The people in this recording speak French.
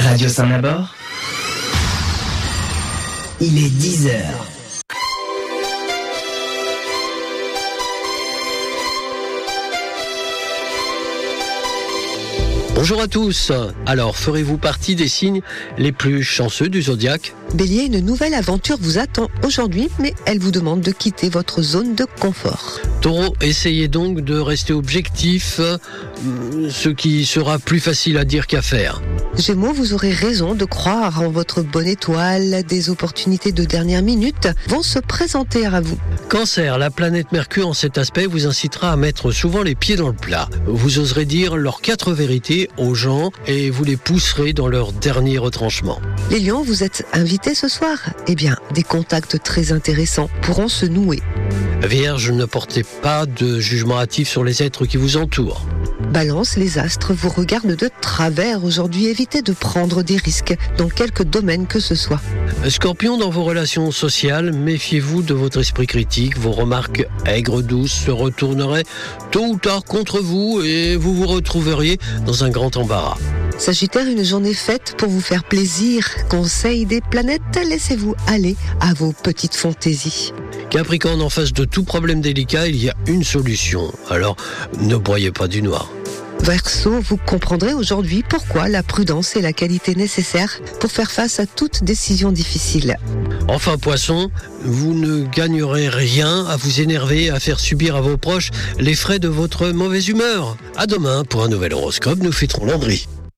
Radio Saint-Nabord, il est 10h. Bonjour à tous. Alors, ferez-vous partie des signes les plus chanceux du zodiaque ? Bélier, une nouvelle aventure vous attend aujourd'hui, mais elle vous demande de quitter votre zone de confort. Taureau, essayez donc de rester objectif, ce qui sera plus facile à dire qu'à faire. Gémeaux, vous aurez raison de croire en votre bonne étoile. Des opportunités de dernière minute vont se présenter à vous. Cancer, la planète Mercure en cet aspect vous incitera à mettre souvent les pieds dans le plat. Vous oserez dire leurs 4 vérités aux gens et vous les pousserez dans leur dernier retranchement. Les lions, vous êtes invités ce soir ? Eh bien, des contacts très intéressants pourront se nouer. Vierge, ne portez pas de jugement hâtif sur les êtres qui vous entourent. Balance, les astres vous regardent de travers aujourd'hui. Évitez de prendre des risques dans quelque domaine que ce soit. Scorpion, dans vos relations sociales, méfiez-vous de votre esprit critique. Vos remarques aigres douces se retourneraient tôt ou tard contre vous et vous vous retrouveriez dans un grand embarras. Sagittaire, une journée faite pour vous faire plaisir. Conseil des planètes, laissez-vous aller à vos petites fantaisies. Capricorne, en face de tout problème délicat, il y a une solution. Alors, ne broyez pas du noir. Verseau, vous comprendrez aujourd'hui pourquoi la prudence est la qualité nécessaire pour faire face à toute décision difficile. Enfin, Poisson, vous ne gagnerez rien à vous énerver, à faire subir à vos proches les frais de votre mauvaise humeur. À demain pour un nouvel horoscope, nous fêterons Landry.